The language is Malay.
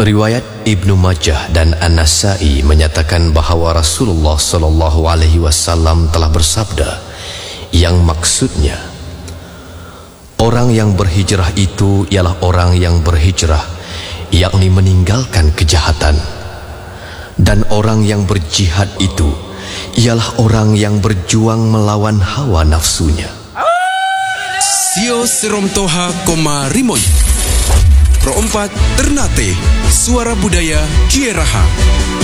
Riwayat Ibnu Majah dan An-Nasa'i menyatakan bahawa Rasulullah SAW telah bersabda, yang maksudnya, orang yang berhijrah itu ialah orang yang berhijrah, yakni meninggalkan kejahatan. Dan orang yang berjihad itu ialah orang yang berjuang melawan hawa nafsunya. Sio Serom Toha Koma Rimoi Pro 4 Ternate, Suara Budaya Kieraha.